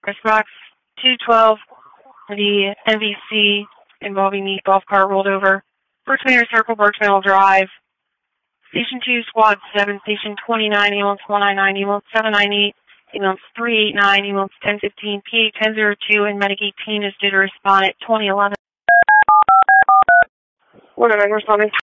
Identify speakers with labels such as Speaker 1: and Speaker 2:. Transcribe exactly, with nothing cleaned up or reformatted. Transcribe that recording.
Speaker 1: Response two twelve, the M V C involving the golf cart rolled over. Birchmere Circle, Birchmere Drive. Station two, Squad seven, Station twenty-nine, ambulance one nine nine, ambulance seven nine eight, ambulance three eight nine, ambulance ten fifteen, P A ten oh two, and Medic eighteen is due to respond at twenty eleven. What am I responding?